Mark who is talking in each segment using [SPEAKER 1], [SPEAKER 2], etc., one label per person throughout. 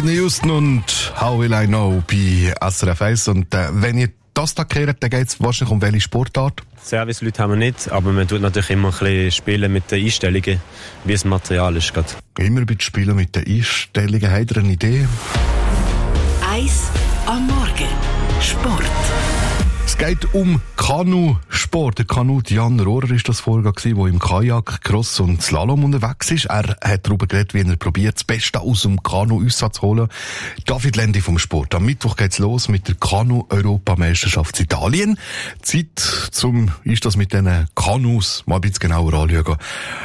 [SPEAKER 1] Whitney Houston und How Will I Know bei SRF 1. Und wenn ihr das da kehrt, dann geht es wahrscheinlich um welche Sportart?
[SPEAKER 2] Serviceleute haben wir nicht, aber man tut natürlich immer ein bisschen spielen mit den Einstellungen, wie das Material ist. Grad.
[SPEAKER 1] Immer ein bisschen spielen mit den Einstellungen. Habt ihr eine Idee?
[SPEAKER 3] 1 am Morgen. Sport.
[SPEAKER 1] Es geht um Kanusport. Der Kanut Jan Rohrer war das vorher, der im Kajak, Cross und Slalom unterwegs ist. Er hat darüber geredet, wie er probiert, das Beste aus dem Kanu zu holen. David Lendi vom Sport. Am Mittwoch geht's los mit der Kanu-Europameisterschaft in Italien. Zeit, ist das mit diesen Kanus mal ein bisschen genauer anschauen.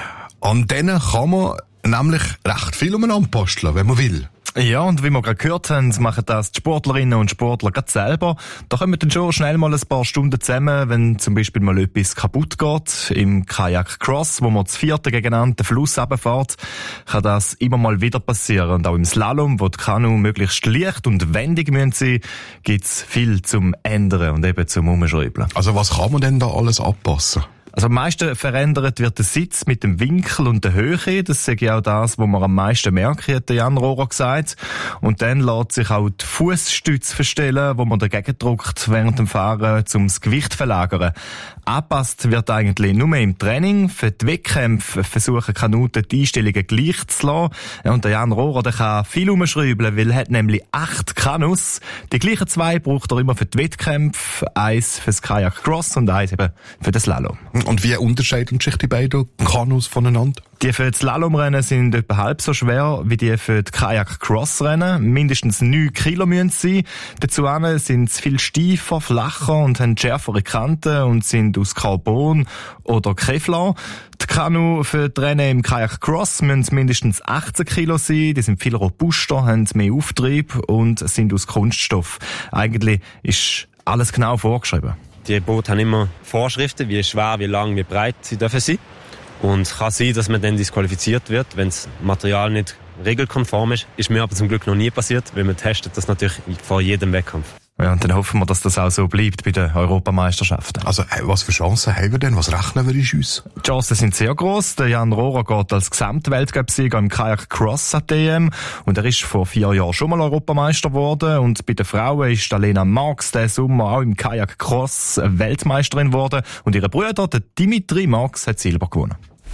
[SPEAKER 1] An denen kann man nämlich recht viel umeinander basteln, wenn man will.
[SPEAKER 4] Ja, und wie wir gerade gehört haben, machen das die Sportlerinnen und Sportler gerade selber. Da kommen dann schon schnell mal ein paar Stunden zusammen, wenn zum Beispiel mal etwas kaputt geht. Im Kajak Cross, wo man das 4. gegenannte Fluss runterfährt, kann das immer mal wieder passieren. Und auch im Slalom, wo die Kanu möglichst leicht und wendig müssen sein, gibt's viel zum Ändern und eben zum Umschreiben.
[SPEAKER 1] Also was kann man denn da alles anpassen?
[SPEAKER 4] Also am meisten verändert wird der Sitz mit dem Winkel und der Höhe. Das ist ja auch das, was man am meisten merkt, hat der Jan Rohrer gesagt. Und dann lässt sich auch die Fußstütze verstellen, wo man dagegen drückt während dem Fahren, um das Gewicht zu verlagern. Angepasst wird eigentlich nur im Training. Für die Wettkämpfe versuchen Kanuten die Einstellungen gleich zu lassen. Und der Jan Rohrer, der kann viel umschreiben, weil er hat nämlich 8 Kanus. Die gleichen 2 braucht er immer für die Wettkämpfe. 1 für das Kajak Cross und 1 eben für den Slalom.
[SPEAKER 1] Und wie unterscheiden sich die beiden Kanus voneinander?
[SPEAKER 4] Die für das Slalomrennen sind etwa halb so schwer wie die für die Kajak-Cross-Rennen. Mindestens 9 Kilo müssen sie sein. Dazu sind sie viel steifer, flacher und haben schärfere Kanten und sind aus Carbon oder Kevlar. Die Kanu für die Rennen im Kajak-Cross müssen mindestens 18 Kilo sein. Die sind viel robuster, haben mehr Auftrieb und sind aus Kunststoff. Eigentlich ist alles genau vorgeschrieben.
[SPEAKER 2] Die Boote haben immer Vorschriften, wie schwer, wie lang, wie breit sie dürfen sein. Und es kann sein, dass man dann disqualifiziert wird, wenn das Material nicht regelkonform ist. Ist mir aber zum Glück noch nie passiert, weil man testet das natürlich vor jedem Wettkampf.
[SPEAKER 4] Ja, und dann hoffen wir, dass das auch so bleibt bei den Europameisterschaften.
[SPEAKER 1] Also, was für Chancen haben wir denn? Was rechnen wir uns?
[SPEAKER 4] Die Chancen sind sehr gross. Der Jan Rohrer geht als Gesamtweltcup-Sieger im Kajak Cross an DM. Und er ist vor 4 Jahren schon mal Europameister geworden. Und bei den Frauen ist Lena Marx diesen Sommer auch im Kajak Cross Weltmeisterin geworden. Und ihre Bruder, der Dimitri Marx, hat Silber gewonnen.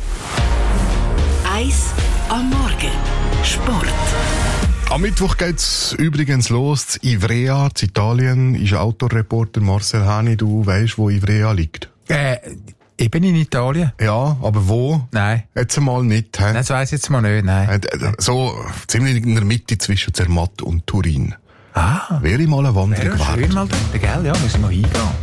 [SPEAKER 3] 1 am Morgen. Sport.
[SPEAKER 1] Am Mittwoch geht's übrigens los. Ivrea, in Italien, ist Autoreporter Marcel Hani. Du weisst, wo Ivrea liegt?
[SPEAKER 5] Eben in Italien.
[SPEAKER 1] Ja, aber wo?
[SPEAKER 5] Nein.
[SPEAKER 1] Jetzt mal nicht, hä?
[SPEAKER 5] Das weiss ich jetzt mal nicht, nein.
[SPEAKER 1] So ziemlich in der Mitte zwischen Zermatt und Turin. Wäre mal eine Wanderung wert.
[SPEAKER 5] Schön mal dort, gell? Ja, müssen wir hingehen.